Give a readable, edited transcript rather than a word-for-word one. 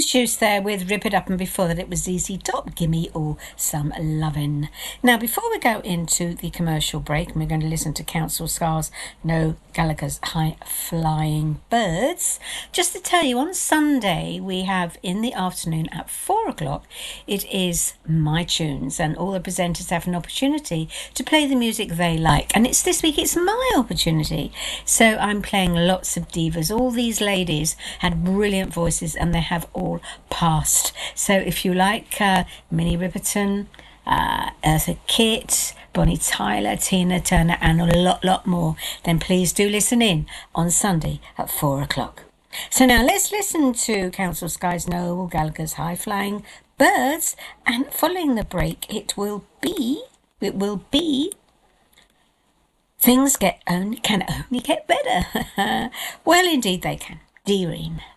Juice there with Rip It Up, and before that it was ZZ Top, Gimme All Some Lovin'. Now, before we go into the commercial break, and we're going to listen to Council Scars, No Gallagher's High Flying Birds, just to tell you, on Sunday we have in the afternoon at 4 o'clock, it is My Tunes, and all the presenters have an opportunity to play the music they like. And it's this week, it's my opportunity. So I'm playing lots of divas. All these ladies had brilliant voices and they have all passed. So if you like Minnie Riperton, Eartha Kitt, Bonnie Tyler, Tina Turner, and a lot more, then please do listen in on Sunday at 4 o'clock. So now let's listen to Council Skies, Noel Gallagher's High Flying Birds, and following the break it will be Things can only get better. Well, indeed they can. D-Ream.